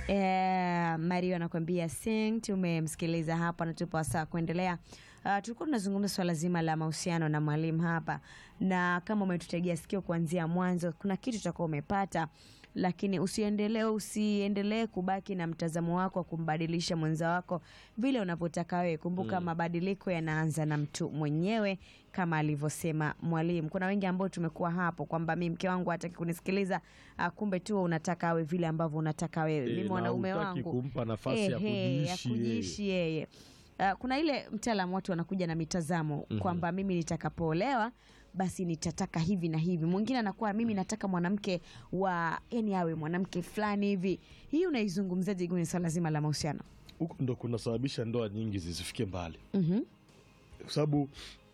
Mario anakuambia sing. Tumemsikiliza hapa na tupo saa kuendelea. Tulikuwa tunazungumza swala zima la mahusiano na mwalimu hapa, na kama umetutegea sikio kuanzia mwanzo, kuna kitu utakuwa umepata, lakini usiendelee kubaki na mtazamo wako wa kumbadilisha mwenza wako vile unavyotaka wewe. Kumbuka mabadiliko yanaanza na mtu mwenyewe, kama alivyosema mwalimu. Kuna wengi ambao tumekuwa hapo kwamba mimi mke wangu hataki kunisikiliza, kumbe tu unataka awe vile ambavyo unataka wewe. Mimi mwanaume wangu kumpa nafasi ya kujiishi yeye. Kuna ile mtaalamu, watu wanakuja na mitazamo kwamba mimi nitakapoolewa basi nitataka hivi na hivi. Mwingine anakuwa mimi nataka mwanamke wa yani awe mwanamke fulani hivi. Hii unaizungumzaje kwenye swala zima la mahusiano? Huko ndo kunasababisha ndoa nyingi zisifike mbali. Kwa sababu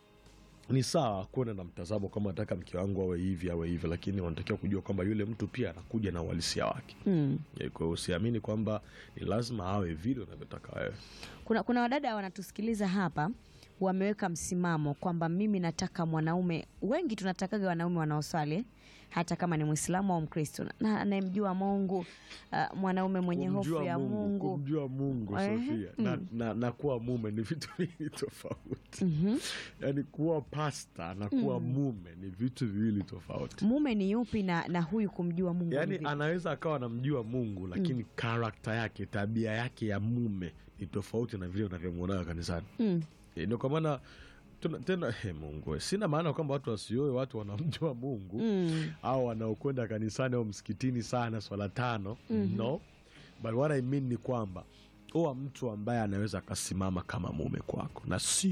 ni sawa kuona na mtazamo kama nataka mke wangu awe hivi, lakini wanatakiwa kujua kwamba yule mtu pia anakuja na uhalisia wake. Kwa hiyo usiamini kwamba ni lazima awe vile unavyotaka wewe. Kuna wadada wanatusikiliza hapa, wameweka msimamo kwamba mimi nataka mwanaume. Wengi tunatakaga wanaume wanaoswali, hata kama ni Muislamu au Mkristo, na anayemjua Mungu, mwanaume mwenye hofu ya Mungu. Kumjua Mungu, Sofia, na kuwa mume ni vitu viwili tofauti. Yaani kuwa pasta na kuwa mume ni vitu viwili tofauti. Mume ni yupi na huyu kumjua Mungu? Yaani anaweza akawa anamjua Mungu, lakini karakta yake, tabia yake ya mume ni tofauti na vile unavyomuona kanisani. Ndio kwa maana tena Mungu, sina maana kwamba watu wasioe watu wanamjua Mungu au wanaokwenda kanisani au msikitini sana swala 5. No, but what I mean ni kwamba oa mtu ambaye anaweza akasimama kama mume kwako,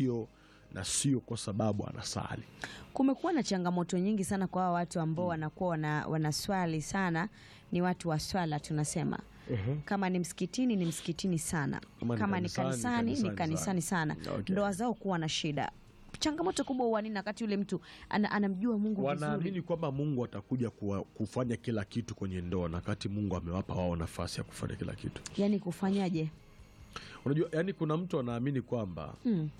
na sio kwa sababu anasali. Kumekuwa na changamoto nyingi sana kwa watu ambao wanakuwa wanaswali sana, ni watu wa swala tunasema. Kama ni msikitini ni msikitini sana, kama ni kanisani ni kanisani sana. Ndoa zao kuwa na shida. Changamoto kubwa huwa nini? Wakati yule mtu anamjua Mungu vizuri, wanaamini kwamba Mungu atakuja kufanya kila kitu kwenye ndoa, na wakati Mungu amewapa wao nafasi ya kufanya kila kitu. Yani kufanyaje? Unajua, yani kuna mtu anaamini kwamba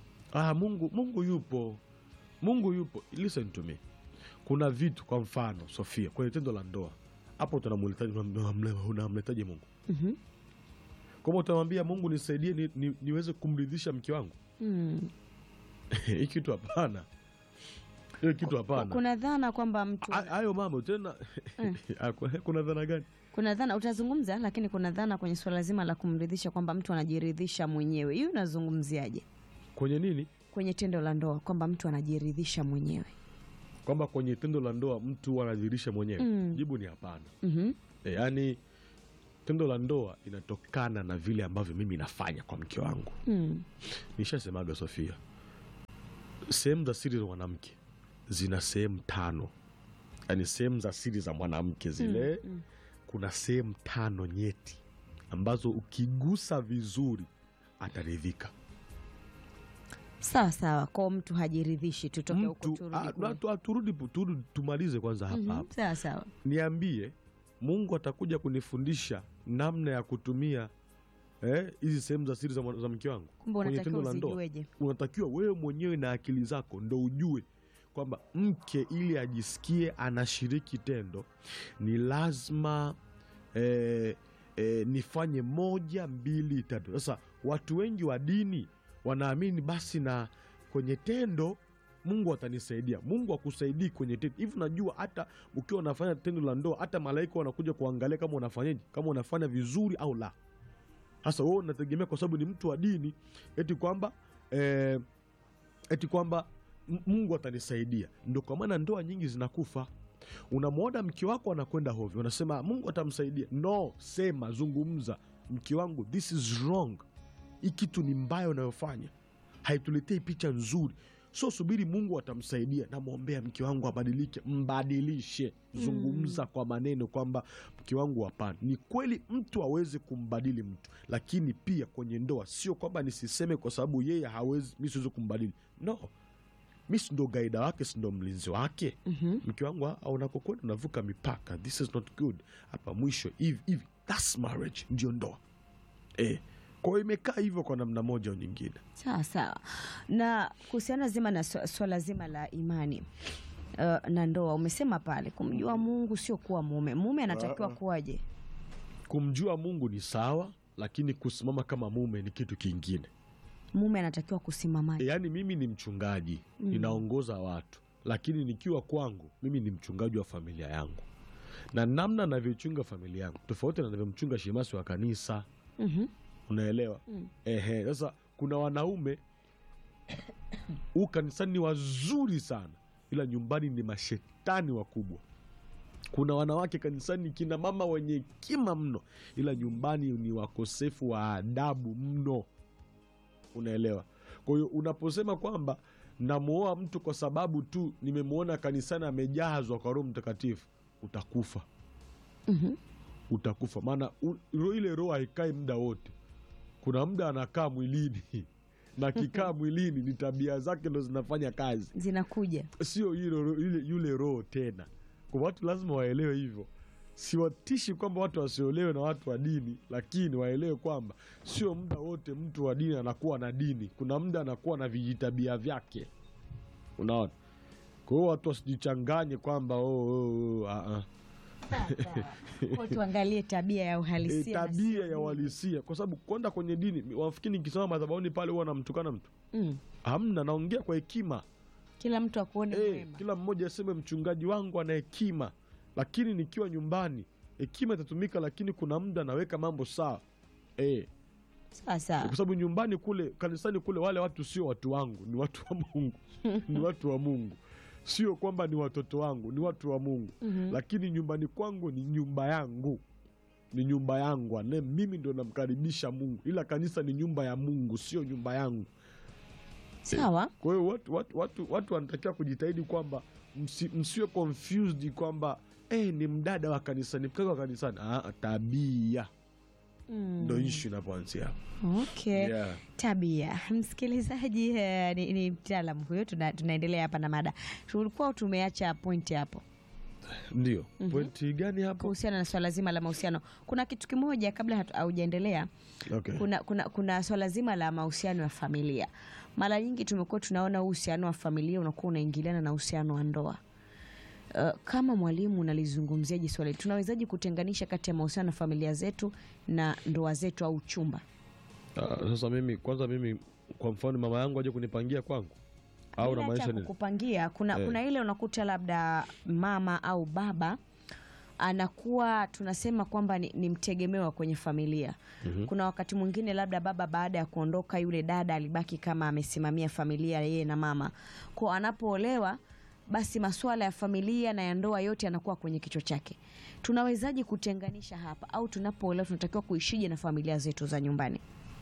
Mungu yupo. Mungu yupo. Listen to me. Kuna vitu, kwa mfano Sofia, kwenye tendo la ndoa, hapo unamletaje Mungu? Kama utamwambia Mungu nisaidie niweze kumridhisha mke wangu, hii kitu hapana. Hiyo kitu hapana. Kuna dhana kwamba mtu hayo mambo tena kuna dhana gani? Kuna dhana utazungumza, lakini kuna dhana kwenye swala zima la kumridhisha kwamba mtu anajiridhisha mwenyewe. Hiyo unazungumziaje? Kwenye nini? Kwenye tendo la ndoa, kwamba mtu anajiridhisha mwenyewe. Kwamba kwenye tendo la ndoa mtu anajiridhisha mwenyewe? Jibu ni hapana. Yaani tendo la ndoa inatokana na vile ambavyo mimi nafanya kwa mke wangu. Nishasemaga Sofia, sehemu za siri za mwanamke zina sehemu 5. Yaani sehemu za siri za mwanamke zile kuna sehemu 5 nyeti ambazo ukigusa vizuri ataridhika. Sawa, kwa mtu hajiridhishi, tutoke huko turudi tumalize kwanza hapa. Sawa. Niambie, Mungu atakuja kunifundisha namna ya kutumia hizi sehemu za siri za mke wangu kwenye tendo la ndoa? Unatakiwa wewe mwenyewe na akili zako ndo ujue kwamba mke ili ajisikie anashiriki tendo ni lazima nifanye 1, 2, 3. Sasa watu wengi wa dini wanaamini basi na kwenye tendo Mungu atanisaidia. Mungu akusaidii kwenye tendo. Hivi unajua hata ukiwa unafanya tendo la ndoa, hata malaika wanakuja kuangalia kama unafanyaje, kama unafanya vizuri au la. Sasa wewe unategemea kwa sababu ni mtu wa dini eti kwamba Mungu atanisaidia. Ndio kwa maana ndoa nyingi zinakufa. Unamwona mke wako anakwenda hovyo, unasema Mungu atamsaidia. No, sema, zungumza, mke wangu, this is wrong. Hii kitu ni mbaya unayofanya, haituletei picha nzuri. So subiri Mungu atamsaidia, na muombea mke wangu abadilike, mbadilishe. Zungumza kwa maneno kwamba mke wangu hapana. Ni kweli mtu hawezi kumbadili mtu, lakini pia kwenye ndoa sio kwamba nisiseme kwa sababu yeye hawezi mimi siwezi kumbadili. No, mimi ndo gaida wake, si ndo mlinzi wake. Mke wangu unakokwenda unavuka mipaka, this is not good. Hapa mwisho hivi that's marriage, ndio ndoa. Kwa hiyo imekaa hivyo kwa namna moja au nyingine. Sawa. Na kuhusiana zima na swala zima la imani na ndoa, umesema pale kumjua Mungu sio kuwa mume. Mume anatakiwa kuwaje? Kumjua Mungu ni sawa, lakini kusimama kama mume ni kitu kingine. Mume anatakiwa kusimama. Yaani mimi ni mchungaji, ninaongoza watu, lakini nikiwa kwangu mimi ni mchungaji wa familia yangu. Na namna ninavyochunga familia yangu tofauti na ninavyomchunga shemasi wa kanisa. Unaelewa? Sasa kuna wanaume kanisani ni wazuri sana, ila nyumbani ni mashetani wakubwa. Kuna wanawake kanisani kina mama wenye hekima mno, ila nyumbani ni wakosefu wa adabu mno. Unaelewa? Kwa hiyo unaposema kwamba namuoa mtu kwa sababu tu nimemuona kanisani amejazwa kwa Roho Mtakatifu, utakufa. Utakufa. Maana ile roho haikai muda wote. Kuna muda anakaa mwilini na kikaa mwilini ni tabia zake ndo zinafanya kazi, zinakuja, sio yule roho tena. Kwa watu lazima waelewe hivyo. Siwatishi kwamba watu wasiolewe na watu wa dini, lakini waelewe kwamba sio muda wote mtu wa dini anakuwa na dini. Kuna muda anakuwa na vijitabia vyake. Unaona? Kwa hiyo watu wasijichanganye kwamba tuangalie tabia ya uhalisia. Tabia ya uhalisia, kwa sababu kwenda kwenye dini, wafikiri nikisema madhabahuni pale huwa namtukana mtu. Hamna, naongea kwa hekima. Kila mtu akuone mwema. Kila mmoja aseme mchungaji wangu ana hekima. Lakini nikiwa nyumbani hekima itatumika, lakini kuna muda naweka mambo sawa. Sasa kwa sababu nyumbani kule, kanisani kule, wale watu sio watu wangu, ni watu wa Mungu. Ni watu wa Mungu. Sio kwamba ni watoto wangu, ni watu wa Mungu. Lakini nyumbani kwangu ni nyumba yangu. Ni nyumba yangu. Mimi ndo namkaribisha Mungu. Ila kanisa ni nyumba ya Mungu, sio nyumba yangu. Sawa. Kwa hiyo watu wanatakiwa kujitahidi kwamba msiwe confused kwamba ni mdada wa kanisani, ni mkaka wa kanisani. Tabia ndo issue inapoanzia. Okay. Yeah. Tabia. Msikilizaji, ni mtaalamu huyo. Tunaendelea hapa na mada. Tulikuwa tumeacha point hapo. Ndio. Point gani hapo? Kuhusiana na swala zima la mahusiano. Kuna kitu kimoja kabla haujaendelea. Okay. Kuna swala zima la mahusiano ya familia. Mara nyingi tumekuwa tunaona uhusiano wa familia unakuwa unaingiliana na uhusiano wa ndoa. Kama mwalimu unalizungumziaje swali? Tunawezaje kutenganisha kati ya mahusiano ya familia zetu na ndoa zetu au chumba? Sasa mimi kwa mfano mama yangu aje kunipangia kwangu au na maisha nini? Kupangia kuna ile unakuta labda mama au baba anakuwa tunasema kwamba ni mtegemewa kwenye familia. Kuna wakati mwingine labda baba baada ya kuondoka, yule dada alibaki kama amesimamia familia yeye na mama. Kwa anapoolewa, basi masuala ya familia na ya ndoa yote yanakuwa kwenye kichwa chake. Tunawezaje kutenganisha hapa, au tunapoolewa tunatakiwa kuishije na familia zetu za nyumbani?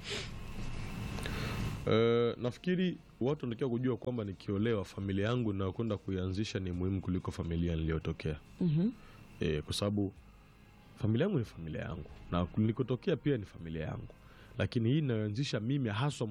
Nafikiri watu wanatakiwa kujua kwamba nikiolewa, familia yangu na kwenda kuianzisha ni muhimu kuliko familia niliyotokea. Kwa sababu familia yangu ni familia yangu na nilikotokea pia ni familia yangu, lakini hii inayoanzisha mimi haswa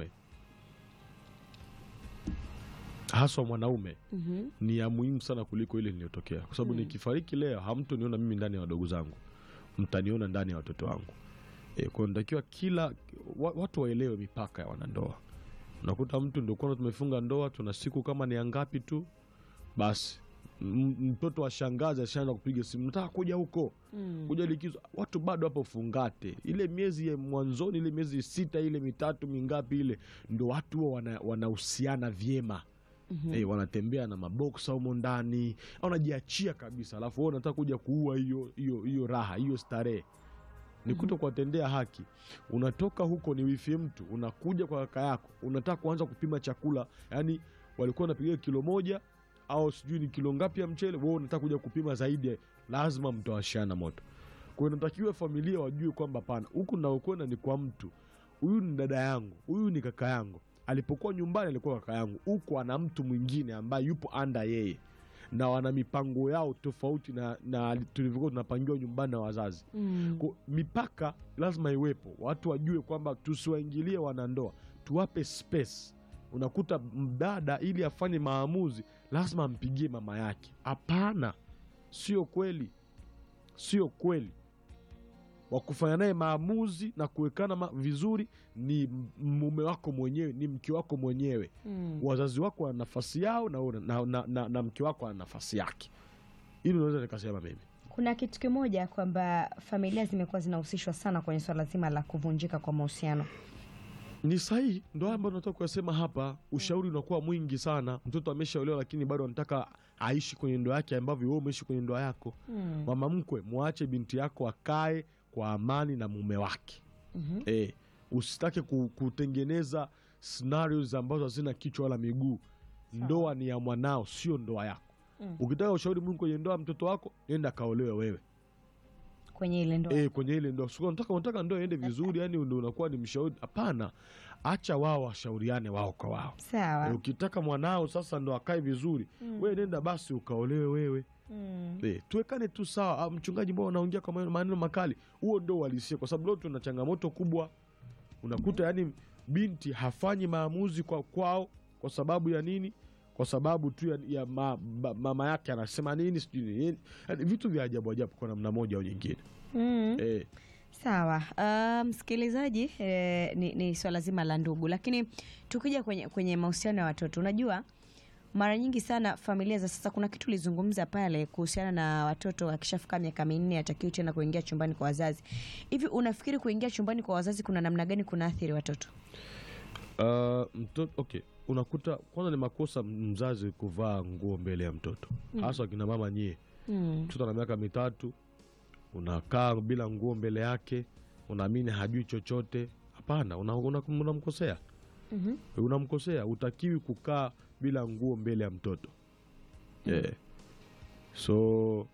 mwanaume ni ya muhimu sana kuliko ile niliyotokea, kwa sababu nikifariki leo hamtoniona mimi ndani ya wadogo zangu, mtaniona ndani ya watoto wangu. Kwa natakiwa watu waelewe mipaka ya wanandoa. Unakuta mtu ndio kwa tumefunga ndoa, tuna siku kama ni ngapi tu, basi mtoto wa shangazi ashaanza kupiga simu, nataka kuja huko, kuja likizo. Watu bado hapo fungate. Ile miezi ya mwanzoni, ile miezi 6, ile 3 mingapi ile, ndio watu wanahusiana vyema. Wanatembea na mabox huko ndani, wanajiachia kabisa. Alafu wewe unataka kuja kuua hiyo raha, hiyo starehe. Ni kuto kuwatendea haki. Unatoka huko ni wifi mtu, unakuja kwa kaka yako, unataka kuanza kupima chakula. Yani walikuwa wanapiga kilo 1 au sijui ni kilo ngapi ya mchele, wewe unataka kuja kupima zaidi, lazima mtawashana moto. Kwa hiyo natakiwa familia wajue kwamba pana, huku naokwenda ni kwa mtu. Huyu ni dada yangu, huyu ni kaka yangu. Alipokuwa nyumbani alikuwa kaka yangu, huko ana mtu mwingine ambaye yupo anda yeye. Na wana mipango yao tofauti na tulivyokuwa tunapangiwa nyumbani na wazazi. Kwa mipaka lazima iwepo. Watu wajue kwamba tusiwaingilie wanandoa, tuwape space. Unakuta mdada ili afanye maamuzi lazima ampigie mama yake. Hapana, sio kweli. Sio kweli. Wakufanya naye maamuzi na kuwekana vizuri ni mume wako mwenyewe, ni mke wako mwenyewe. Wazazi wako wana nafasi yao na mke wako ana nafasi yake. Hilo naweza nikasema mimi. Kuna kitu kimoja kwamba familia zimekuwa zinahusishwa sana kwenye swala zima la kuvunjika kwa mahusiano. Ni sahihi, ndo haya ambayo tunataka kuyasema hapa. Ushauri unakuwa mwingi sana, mtoto ameshaolewa lakini bado anataka aishi kwenye ndoa yake ambavyo wewe umeishi kwenye ndoa yako. Mama mkwe, muache binti yako akae kwa amani na mume wake. Usitake kutengeneza scenarios ambazo hazina kichwa wala miguu. Ndoa ni ya mwanao, sio ndoa yako. Ukitaka ushauri mwingi kwenye ndoa mtoto wako, nenda kaolewe wewe Kwenye ile ndoa. kwenye ile ndoa. Sio unataka ndoa iende vizuri, yani ndio unakuwa ni mshauri. Hapana, acha wao washauriane wao kwa wao. Sawa. Ukitaka mwanao sasa ndo akae vizuri, wewe nenda basi ukaolewe wewe. Tuwekane tu sawa. Mchungaji, mbona unaongea kwa maneno makali? Huo ndo uhalisia, kwa sababu leo tuna changamoto kubwa. Unakuta yani binti hafanyi maamuzi kwao kwa sababu ya nini? Kwa sababu tu ya mama yake anasema nini, sijui nini. Yani vitu vya ajabu ajabu kwa namna moja au nyingine. Sawa. Msikilizaji, ni swala zima la ndugu, lakini tukija kwenye mahusiano ya watoto, unajua mara nyingi sana familia za sasa, kuna kitu ulizungumza pale kuhusiana na watoto akishafika miaka 4 atakiwa tena kuingia chumbani kwa wazazi. Hivi unafikiri kuingia chumbani kwa wazazi kuna namna gani kunaathiri watoto? Okay, unakuta kwanza ni makosa mzazi kuvaa nguo mbele ya mtoto, hasa kina mama nyie. Mtoto ana miaka 3 unakaa bila nguo mbele yake, unaamini hajui chochote. Hapana, unamkosea. Unamkosea. Utakiwi kukaa bila nguo mbele ya mtoto. So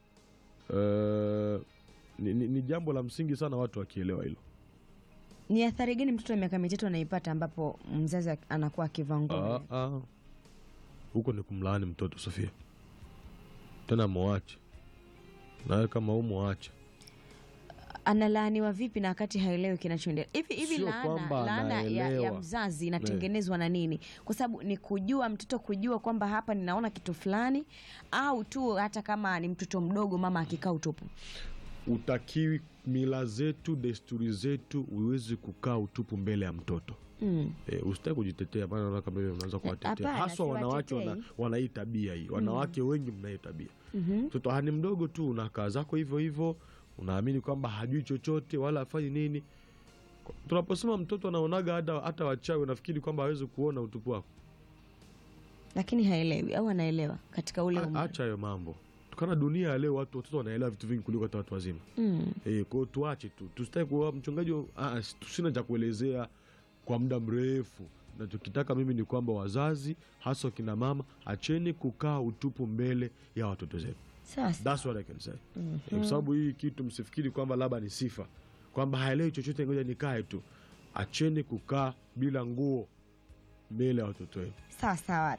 ni jambo la msingi sana watu wakielewa hilo. Ni athari gani mtoto wa miaka 3 anaipata ambapo mzazi anakuwa akivaa nguo? Huko ni kumlaani mtoto, Sofia. Tena muache. Nawe kama muache. Analaaniwa vipi na wakati haelewi kinachoendelea? Hivi laana ya mzazi inatengenezwa na nini? Kwa sababu ni kujua mtoto, kujua kwamba hapa ninaona kitu fulani, au tu hata kama ni mtoto mdogo mama akikaa utupu? Utakiwi, mila zetu, desturi zetu, uwezi kukaa utupu mbele ya mtoto. Usitaki kujitetea, maana kama wewe unaanza kuwatetea. Haswa wanawake wana hii tabia hii. Wanawake wengi mna hii tabia. Mtoto hani mdogo tu unakaa zako hivyo hivyo, unaamini kwamba hajui chochote wala afanyi nini. Tunaposema mtoto anaonaga hata wachawi, unafikiri kwamba hawezi kuona utupu wako. Lakini haelewi au anaelewa katika ule umri. Acha hayo mambo. Tukana dunia ya leo watoto wanaelewa vitu vingi kuliko hata watu wazima. Kwa hiyo tuache tu. Tusitaki kuwa mchungaji, tusina cha kuelezea kwa muda mrefu. Na tukitaka mimi ni kwamba wazazi, hasa kina mama, acheni kukaa utupu mbele ya watoto zetu. Sasa that's what I can say. Kwa sababu hii kitu msifikiri kwamba labda ni sifa, kwamba haelewi chochote ngoja nikae tu. Acheni kukaa bila nguo mbele ya watoto wetu. sawa.